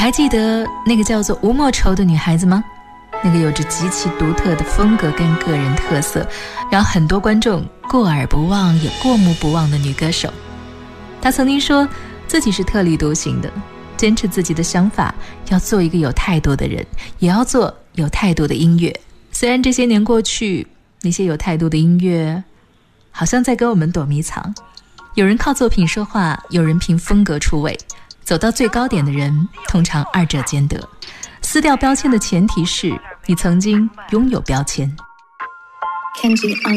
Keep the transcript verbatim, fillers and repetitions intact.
还记得那个叫做吴莫愁的女孩子吗？那个有着极其独特的风格跟个人特色，让很多观众过耳不忘也过目不忘的女歌手。她曾经说自己是特立独行的，坚持自己的想法，要做一个有态度的人，也要做有态度的音乐。虽然这些年过去，那些有态度的音乐好像在跟我们躲迷藏，有人靠作品说话，有人凭风格出位，走到最高点的人通常二者兼得。撕掉标签的前提是你曾经拥有标签。